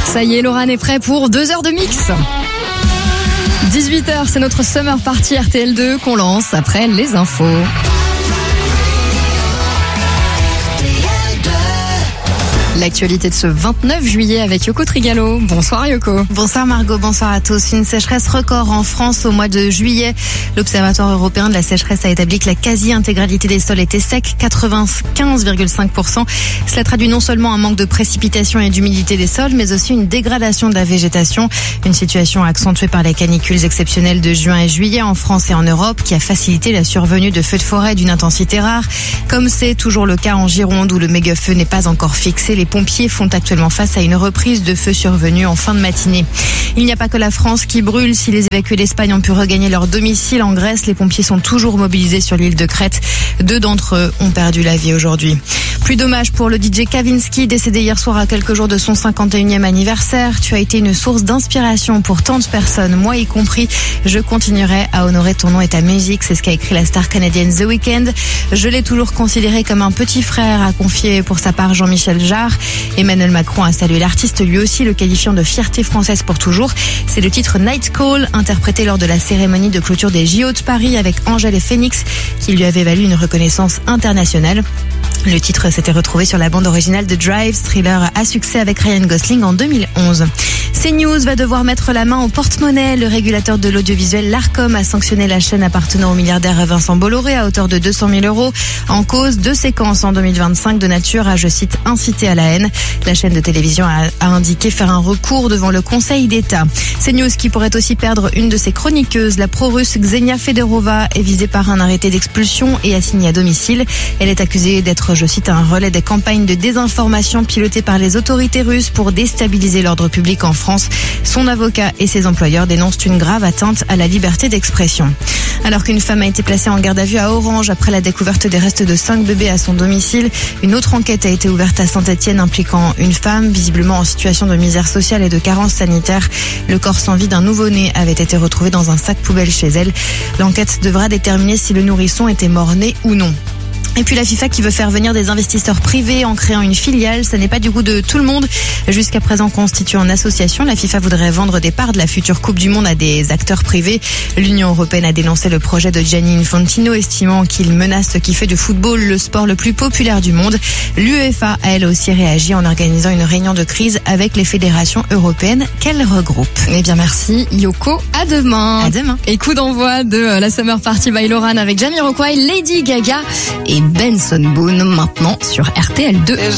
Ça y est, Laurent est prêt pour 2 heures de mix. 18h, c'est notre Summer Party RTL2 qu'on lance après les infos. L'actualité de ce 29 juillet avec Yoko Trigalo. Bonsoir Yoko. Bonsoir Margot, bonsoir à tous. Une sécheresse record en France au mois de juillet. L'Observatoire européen de la sécheresse a établi que la quasi-intégralité des sols était sec, 95,5%. Cela traduit non seulement un manque de précipitation et d'humidité des sols, mais aussi une dégradation de la végétation. Une situation accentuée par les canicules exceptionnelles de juin et juillet en France et en Europe qui a facilité la survenue de feux de forêt d'une intensité rare. Comme c'est toujours le cas en Gironde où le méga-feu n'est pas encore fixé, les pompiers font actuellement face à une reprise de feux survenus en fin de matinée. Il n'y a pas que la France qui brûle. Si les évacués d'Espagne ont pu regagner leur domicile en Grèce, les pompiers sont toujours mobilisés sur l'île de Crète. 2 d'entre eux ont perdu la vie aujourd'hui. Plus dommage pour le DJ Kavinsky, décédé hier soir à quelques jours de son 51e anniversaire. Tu as été une source d'inspiration pour tant de personnes, moi y compris. Je continuerai à honorer ton nom et ta musique. C'est ce qu'a écrit la star canadienne The Weeknd. Je l'ai toujours considéré comme un petit frère, a confié pour sa part Jean-Michel Jarre. Emmanuel Macron a salué l'artiste lui aussi, le qualifiant de fierté française pour toujours. C'est le titre Night Call, interprété lors de la cérémonie de clôture des JO de Paris avec Angèle et Phoenix, qui lui avait valu une reconnaissance internationale. Le titre s'était retrouvé sur la bande originale de Drive, thriller à succès avec Ryan Gosling en 2011. CNews va devoir mettre la main au porte-monnaie. Le régulateur de l'audiovisuel, l'Arcom, a sanctionné la chaîne appartenant au milliardaire Vincent Bolloré à hauteur de 200 000 €. En cause, 2 séquences en 2025 de nature à, je cite, inciter à la haine. La chaîne de télévision a indiqué faire un recours devant le Conseil d'État. CNews qui pourrait aussi perdre une de ses chroniqueuses. La pro-russe Ksenia Federova est visée par un arrêté d'expulsion et assignée à domicile. Elle est accusée d'être, je cite, un relais des campagnes de désinformation pilotées par les autorités russes pour déstabiliser l'ordre public en France. Son avocat et ses employeurs dénoncent une grave atteinte à la liberté d'expression. Alors qu'une femme a été placée en garde à vue à Orange après la découverte des restes de 5 bébés à son domicile, une autre enquête a été ouverte à Saint-Etienne impliquant une femme visiblement en situation de misère sociale et de carence sanitaire. Le corps sans vie d'un nouveau-né avait été retrouvé dans un sac poubelle chez elle. L'enquête devra déterminer si le nourrisson était mort-né ou non. Et puis la FIFA qui veut faire venir des investisseurs privés en créant une filiale, ça n'est pas du goût de tout le monde. Jusqu'à présent constituée en association, la FIFA voudrait vendre des parts de la future Coupe du Monde à des acteurs privés. L'Union européenne a dénoncé le projet de Gianni Infantino, estimant qu'il menace ce qui fait du football le sport le plus populaire du monde. L'UEFA a elle aussi réagi en organisant une réunion de crise avec les fédérations européennes qu'elle regroupe. Eh bien merci Yoko, à demain. À demain. Et coup d'envoi de la Summer Party by Laurent avec Jamiroquai, Lady Gaga et Benson Boone maintenant sur RTL2.